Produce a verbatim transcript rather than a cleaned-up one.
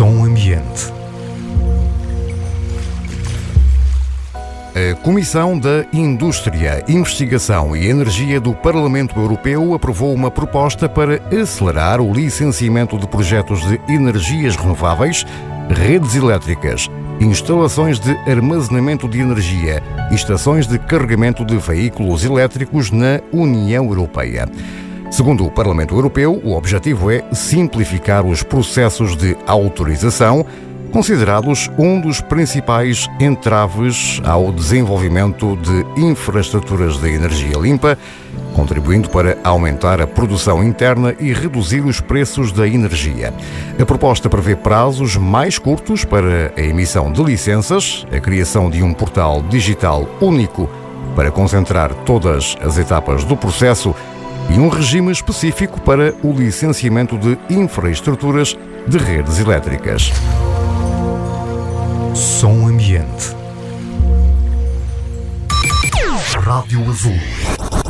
Som Ambiente. A Comissão da Indústria, Investigação e Energia do Parlamento Europeu aprovou uma proposta para acelerar o licenciamento de projetos de energias renováveis, redes elétricas, instalações de armazenamento de energia e estações de carregamento de veículos elétricos na União Europeia. Segundo o Parlamento Europeu, o objetivo é simplificar os processos de autorização, considerados um dos principais entraves ao desenvolvimento de infraestruturas de energia limpa, contribuindo para aumentar a produção interna e reduzir os preços da energia. A proposta prevê prazos mais curtos para a emissão de licenças, a criação de um portal digital único para concentrar todas as etapas do processo e um regime específico para o licenciamento de infraestruturas de redes elétricas. Som Ambiente. Rádio Azul.